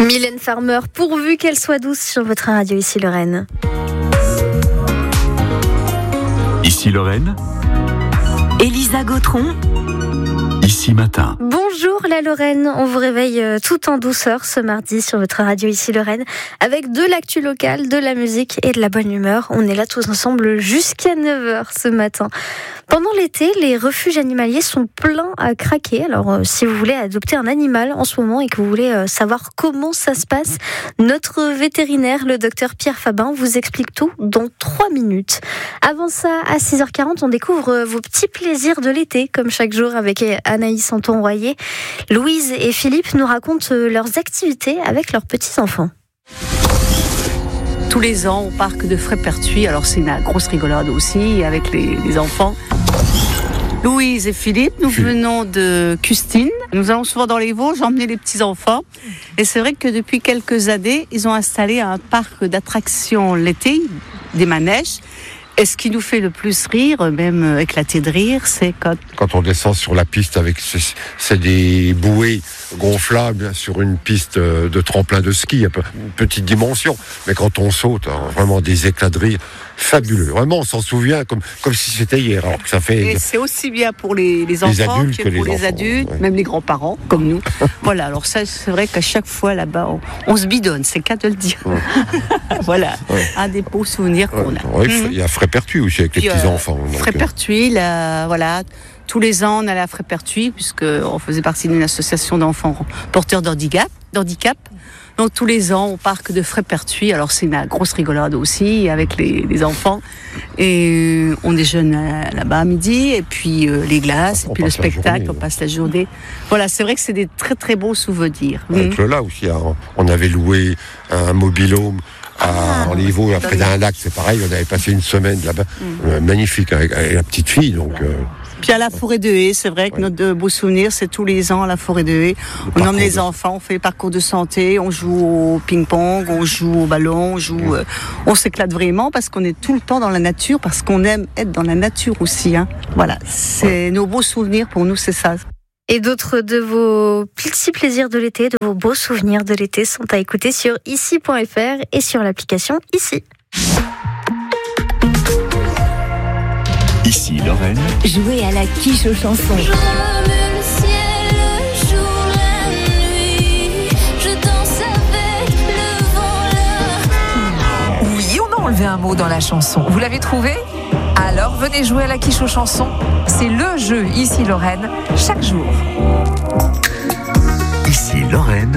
Mylène Farmer, pourvu qu'elle soit douce sur votre radio Ici Lorraine. Ici Lorraine, Elisa Gautron. Ici Matin. Bonjour la Lorraine, on vous réveille tout en douceur ce mardi sur votre radio Ici Lorraine avec de l'actu locale, de la musique et de la bonne humeur. On est là tous ensemble jusqu'à 9h ce matin. Pendant l'été, les refuges animaliers sont pleins à craquer. Alors si vous voulez adopter un animal en ce moment et que vous voulez savoir comment ça se passe, notre vétérinaire, le docteur Pierre Fabin, vous explique tout dans 3 minutes. Avant ça, à 6h40, on découvre vos petits plaisirs de l'été, comme chaque jour avec Anaïs Anton-Royer. Louise et Philippe nous racontent leurs activités avec leurs petits-enfants. Tous les ans au parc de Frépertuis, alors c'est une grosse rigolade aussi avec les enfants. Louise et Philippe, nous venons de Custine. Nous allons souvent dans les Vosges emmener les petits-enfants. Et c'est vrai que depuis quelques années, ils ont installé un parc d'attractions l'été, des manèges. Et ce qui nous fait le plus rire, même éclater de rire, c'est quand on descend sur la piste avec c'est des bouées gonflables sur une piste de tremplin de ski, une petite dimension. Mais quand on saute, vraiment des éclats de rire fabuleux. Vraiment, on s'en souvient comme si c'était hier. Alors que ça fait. Et c'est aussi bien pour les enfants adultes que pour les adultes, ouais. Même les grands-parents, comme nous. Voilà, alors ça, c'est vrai qu'à chaque fois là-bas, on se bidonne, c'est qu'à de le dire. Ouais. Voilà, ouais. Un des beaux souvenirs qu'on a. Ouais, il y a Frépertuis aussi avec les petits-enfants. Frépertuis, voilà. Tous les ans, on allait à Frépertuis, puisqu'on faisait partie d'une association d'enfants porteurs d'handicap. Donc tous les ans au parc de Frépertuis, alors c'est une grosse rigolade aussi avec les enfants. Et on déjeune là-bas à midi, et puis les glaces, et puis le spectacle, on passe la journée. Voilà, c'est vrai que c'est des très très beaux souvenirs. Avec Lola aussi, on avait loué un mobil-home en les Vosges, près d'un lac, c'est pareil, on avait passé une semaine là-bas, magnifique avec la petite fille, donc... Puis à la forêt de Haye, c'est vrai que notre beau souvenir, c'est tous les ans à la forêt de Haye. On emmène les enfants, on fait les parcours de santé, on joue au ping-pong, on joue au ballon, on s'éclate vraiment parce qu'on est tout le temps dans la nature, parce qu'on aime être dans la nature aussi. Voilà, c'est nos beaux souvenirs pour nous, c'est ça. Et d'autres de vos petits plaisirs de l'été, de vos beaux souvenirs de l'été sont à écouter sur ici.fr et sur l'application Ici. Ici Lorraine. Jouez à la quiche aux chansons. Oui, on a enlevé un mot dans la chanson. Vous l'avez trouvé ? Alors venez jouer à la quiche aux chansons. C'est le jeu Ici Lorraine, chaque jour. Ici Lorraine.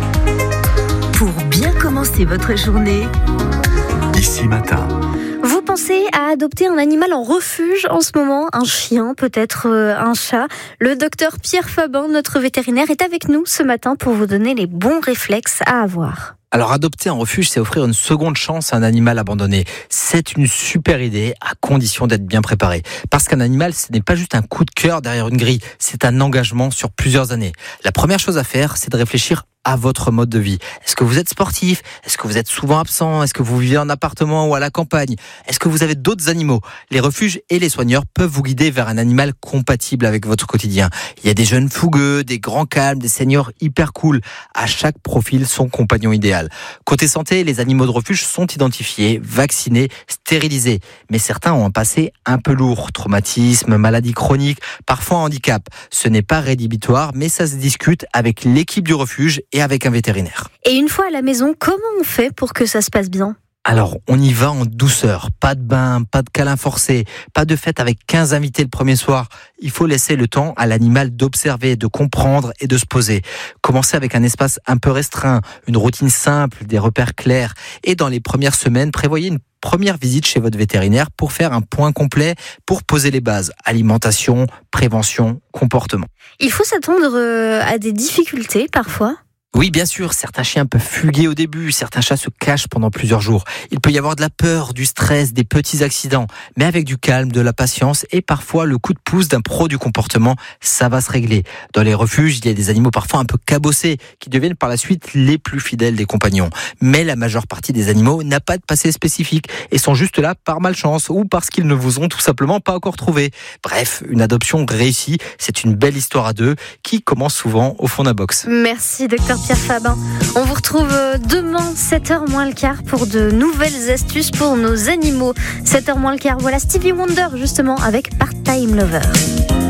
Pour bien commencer votre journée. Ici Matin. Vous pensez à adopter un animal en refuge en ce moment, un chien, peut-être un chat. Le docteur Pierre Fabin, notre vétérinaire, est avec nous ce matin pour vous donner les bons réflexes à avoir. Alors adopter un refuge, c'est offrir une seconde chance à un animal abandonné. C'est une super idée, à condition d'être bien préparé. Parce qu'un animal, ce n'est pas juste un coup de cœur derrière une grille, c'est un engagement sur plusieurs années. La première chose à faire, c'est de réfléchir à votre mode de vie. Est-ce que vous êtes sportif ? Est-ce que vous êtes souvent absent ? Est-ce que vous vivez en appartement ou à la campagne ? Est-ce que vous avez d'autres animaux ? Les refuges et les soigneurs peuvent vous guider vers un animal compatible avec votre quotidien. Il y a des jeunes fougueux, des grands calmes, des seniors hyper cool. À chaque profil, son compagnon idéal. Côté santé, les animaux de refuge sont identifiés, vaccinés, stérilisés. Mais certains ont un passé un peu lourd. Traumatisme, maladie chronique, parfois handicap. Ce n'est pas rédhibitoire, mais ça se discute avec l'équipe du refuge et avec un vétérinaire. Et une fois à la maison, comment on fait pour que ça se passe bien ? Alors, on y va en douceur. Pas de bain, pas de câlin forcé, pas de fête avec 15 invités le premier soir. Il faut laisser le temps à l'animal d'observer, de comprendre et de se poser. Commencez avec un espace un peu restreint, une routine simple, des repères clairs. Et dans les premières semaines, prévoyez une première visite chez votre vétérinaire pour faire un point complet, pour poser les bases. Alimentation, prévention, comportement. Il faut s'attendre à des difficultés parfois ? Oui, bien sûr, certains chiens peuvent fuguer au début, certains chats se cachent pendant plusieurs jours. Il peut y avoir de la peur, du stress, des petits accidents. Mais avec du calme, de la patience et parfois le coup de pouce d'un pro du comportement, ça va se régler. Dans les refuges, il y a des animaux parfois un peu cabossés qui deviennent par la suite les plus fidèles des compagnons. Mais la majeure partie des animaux n'a pas de passé spécifique et sont juste là par malchance ou parce qu'ils ne vous ont tout simplement pas encore trouvé. Bref, une adoption réussie, c'est une belle histoire à deux qui commence souvent au fond d'un box. Merci, docteur Pierre Fabin. On vous retrouve demain 7h moins le quart pour de nouvelles astuces pour nos animaux. 7h moins le quart, voilà Stevie Wonder justement avec Part-Time Lover.